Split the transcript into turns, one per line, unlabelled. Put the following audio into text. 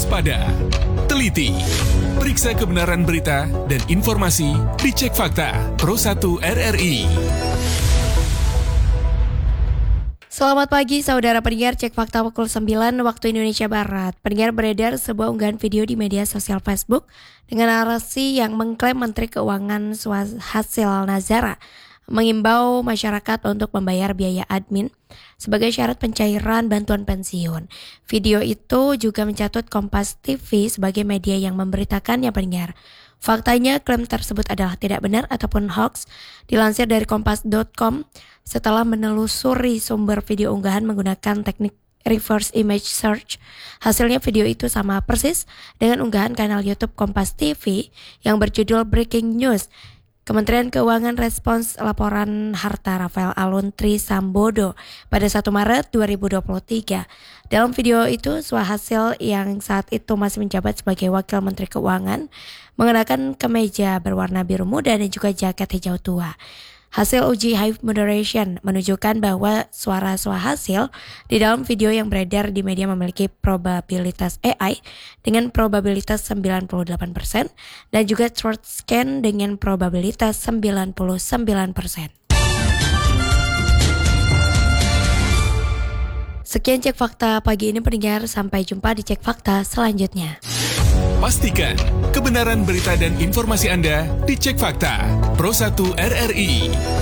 waspada, teliti, periksa kebenaran berita dan informasi di Cek Fakta Pro 1 RRI.
Selamat pagi saudara pendengar Cek Fakta pukul 9 waktu Indonesia Barat. Pendengar, beredar sebuah unggahan video di media sosial Facebook dengan narasi yang mengklaim Menteri Keuangan Swahasil Nazara mengimbau masyarakat untuk membayar biaya admin sebagai syarat pencairan bantuan pensiun. Video itu juga mencatut Kompas TV sebagai media yang memberitakannya, pendengar. Faktanya, klaim tersebut adalah tidak benar ataupun hoax. Dilansir dari kompas.com, setelah menelusuri sumber video unggahan menggunakan teknik reverse image search, hasilnya video itu sama persis dengan unggahan kanal YouTube Kompas TV yang berjudul Breaking News. Kementerian Keuangan respons laporan harta Rafael Alun Trisambodo pada 1 Maret 2023. Dalam video itu, Swahasil yang saat itu masih menjabat sebagai Wakil Menteri Keuangan mengenakan kemeja berwarna biru muda dan juga jaket hijau tua. Hasil uji Hive Moderation menunjukkan bahwa suara Swahasil di dalam video yang beredar di media memiliki probabilitas AI dengan probabilitas 98% dan juga throat scan dengan probabilitas 99%. Sekian Cek Fakta pagi ini, pendengar. Sampai jumpa di Cek Fakta selanjutnya.
Pastikan kebenaran berita dan informasi Anda di Cek Fakta Pro 1 RRI.